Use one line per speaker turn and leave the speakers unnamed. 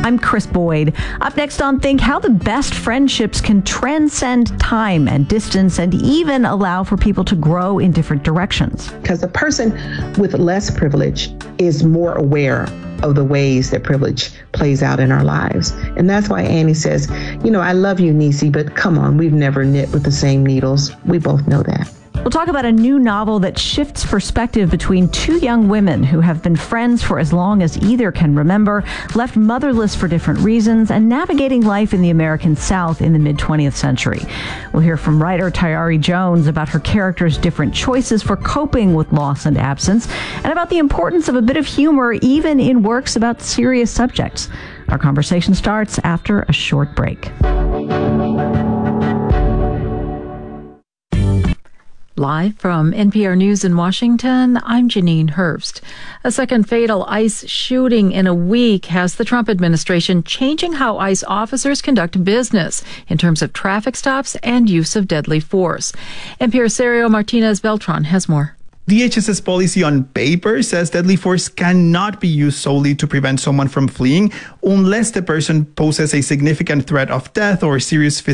I'm Chris Boyd. Up next on Think, how the best friendships can transcend time and distance and even allow for people to grow in different directions.
Because the person with less privilege is more aware of the ways that privilege plays out in our lives. And that's why Annie says, I love you, Niecy, but come on, we've never knit with the same needles. We both know that.
We'll talk about a new novel that shifts perspective between two young women who have been friends for as long as either can remember, left motherless for different reasons, and navigating life in the American South in the mid-20th century. We'll hear from writer Tayari Jones about her characters' different choices for coping with loss and absence, and about the importance of a bit of humor even in works about serious subjects. Our conversation starts after a short break. Live from NPR News in Washington, I'm Janine Herbst. A second fatal ICE shooting in a week has the Trump administration changing how ICE officers conduct business in terms of traffic stops and use of deadly force. NPR's Sergio Martinez Beltran has more.
DHS's policy on paper says deadly force cannot be used solely to prevent someone from fleeing unless the person poses a significant threat of death or serious physical